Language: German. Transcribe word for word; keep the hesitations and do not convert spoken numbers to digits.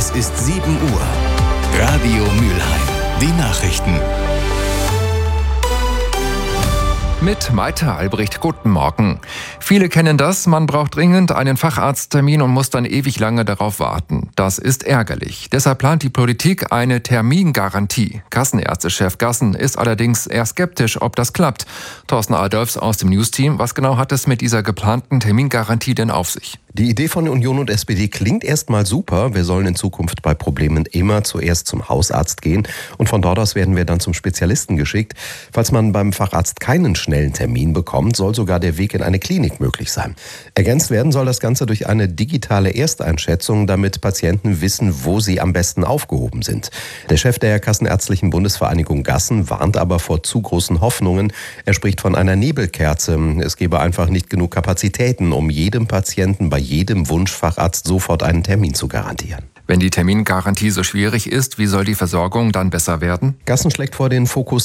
Es ist sieben Uhr. Radio Mülheim. Die Nachrichten. Mit Maite Albrecht, guten Morgen. Viele kennen das, man braucht dringend einen Facharzttermin und muss dann ewig lange darauf warten. Das ist ärgerlich. Deshalb plant die Politik eine Termingarantie. Kassenärztechef Gassen ist allerdings eher skeptisch, ob das klappt. Thorsten Adolfs aus dem News-Team, was genau hat es mit dieser geplanten Termingarantie denn auf sich? Die Idee von Union und S P D klingt erstmal super. Wir sollen in Zukunft bei Problemen immer zuerst zum Hausarzt gehen und von dort aus werden wir dann zum Spezialisten geschickt. Falls man beim Facharzt keinen schnellen Termin bekommt, soll sogar der Weg in eine Klinik möglich sein. Ergänzt werden soll das Ganze durch eine digitale Ersteinschätzung, damit Patienten wissen, wo sie am besten aufgehoben sind. Der Chef der Kassenärztlichen Bundesvereinigung Gassen warnt aber vor zu großen Hoffnungen. Er spricht von einer Nebelkerze. Es gebe einfach nicht genug Kapazitäten, um jedem Patienten bei jedem Wunschfacharzt sofort einen Termin zu garantieren. Wenn die Termingarantie so schwierig ist, wie soll die Versorgung dann besser werden? Gassen schlägt vor, den Fokus